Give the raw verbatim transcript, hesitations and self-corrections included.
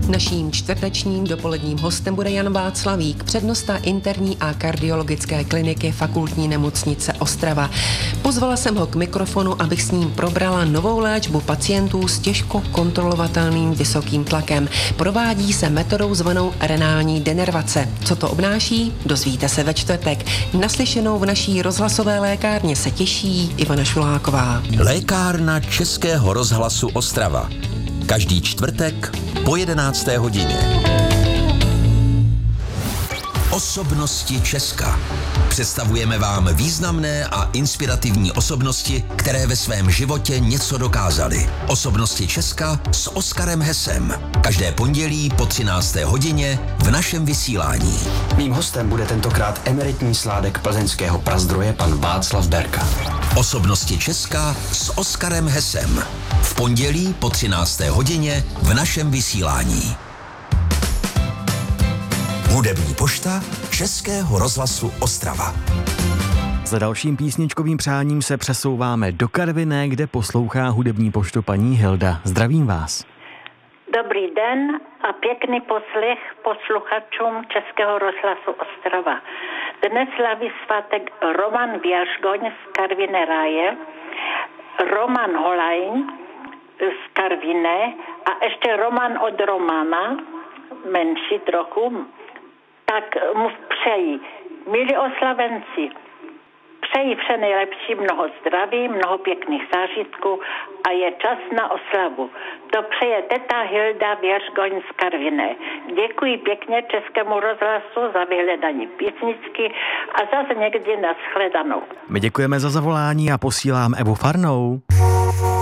Naším čtvrtečním dopoledním hostem bude Jan Václavík, přednosta interní a kardiologické kliniky Fakultní nemocnice Ostrava. Pozvala jsem ho k mikrofonu, abych s ním probrala novou léčbu pacientů s těžko kontrolovatelným vysokým tlakem. Provádí se metodou zvanou renální denervace. Co to obnáší? Dozvíte se ve čtvrtek. Naslyšenou v naší rozhlasové lékárně se těší Ivana Šuláková. Lékárna Českého rozhlasu Ostrava. Každý čtvrtek po jedenácté hodině. Osobnosti Česka. Představujeme vám významné a inspirativní osobnosti, které ve svém životě něco dokázaly. Osobnosti Česka s Oskarem Hesem. Každé pondělí po třinácté hodině v našem vysílání. Mým hostem bude tentokrát emeritní sládek plzeňského prazdroje pan Václav Berka. Osobnosti Česka s Oskarem Hesem. V pondělí po třinácté hodině v našem vysílání. Hudební pošta Českého rozhlasu Ostrava. Za dalším písničkovým přáním se přesouváme do Karviné, kde poslouchá hudební poštu paní Hilda. Zdravím vás. Dobrý den a pěkný poslech posluchačům Českého rozhlasu Ostrava. Dnes slaví svátek Roman Věržgoň z Karviné Ráje, Roman Holajn z Karviné a ještě Roman od Romana, menší trochu. Tak mu přeji, milí oslavenci, přeji vše nejlepší, mnoho zdraví, mnoho pěkných zážitků a je čas na oslavu. To přeje teta Hilda Věržgoň z Karviné. Děkuji pěkně Českému rozhlasu za vyhledání písničky a zase někdy na shledanou. My děkujeme za zavolání a posílám Evu Farnou.